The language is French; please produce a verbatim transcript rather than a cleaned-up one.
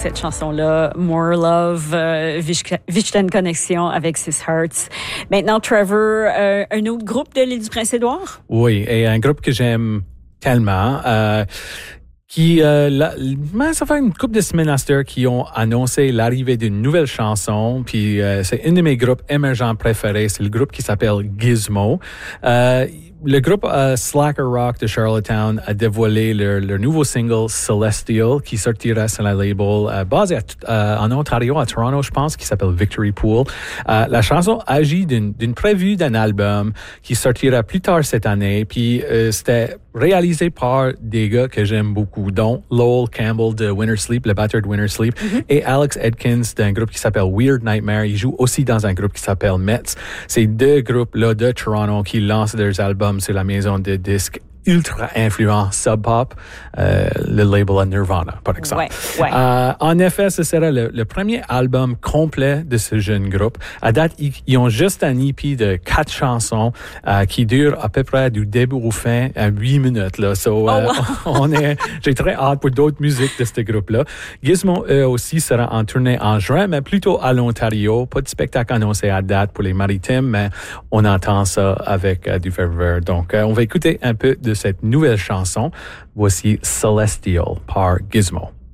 cette chanson-là, More Love, euh, Vichten Connexion avec Six Hearts. Maintenant, Trevor, euh, un autre groupe de l'île du Prince-Édouard? Oui, et un groupe que j'aime tellement. Euh, qui, euh, la, ça fait une couple de semaines à cette heure qui ont annoncé l'arrivée d'une nouvelle chanson. Puis euh, c'est un de mes groupes émergents préférés. C'est le groupe qui s'appelle Gizmo. Euh, Le groupe euh, Slacker Rock de Charlottetown a dévoilé leur, leur nouveau single Celestial qui sortira sur la label euh, basé à, euh, en Ontario, à Toronto, je pense, qui s'appelle Victory Pool. Euh, la chanson agit d'une, d'une prévue d'un album qui sortira plus tard cette année. Puis euh, c'était réalisé par des gars que j'aime beaucoup, dont Lowell Campbell de Winter Sleep, le batteur de Winter Sleep, mm-hmm. et Alex Edkins d'un groupe qui s'appelle Weird Nightmare. Il joue aussi dans un groupe qui s'appelle Mets. C'est deux groupes-là de Toronto qui lancent leurs albums sur la maison de disques ultra influent Sub Pop, euh, le label à Nirvana, par exemple. Ouais, ouais. Euh, en effet, ce sera le, le premier album complet de ce jeune groupe. À date, ils, ils ont juste un E P de quatre chansons euh, qui dure à peu près du début au fin à huit minutes. Là. So, euh, oh, wow. on est, j'ai très hâte pour d'autres musiques de ce groupe-là. Gizmo, eux aussi, sera en tournée en juin, mais plutôt à l'Ontario. Pas de spectacle annoncé à date pour les Maritimes, mais on entend ça avec euh, du ferveur. Donc, euh, on va écouter un peu de cette nouvelle chanson. Voici Celestial par Gizmo.